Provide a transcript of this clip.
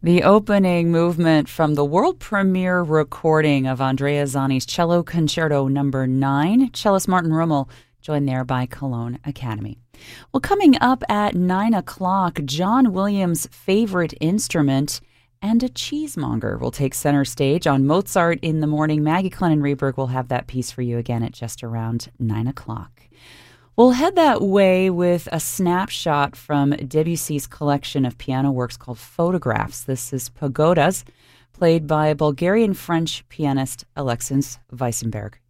The opening movement from the world premiere recording of Andrea Zani's Cello Concerto No. 9, cellist Martin Rummel, joined there by Cologne Academy. Well, coming up at 9 o'clock, John Williams' favorite instrument and a cheesemonger will take center stage on Mozart in the Morning. Maggie Clennon-Reberg will have that piece for you again at just around 9 o'clock. We'll head that way with a snapshot from Debussy's collection of piano works called Photographs. This is Pagodas, played by Bulgarian-French pianist Alexis Weissenberg.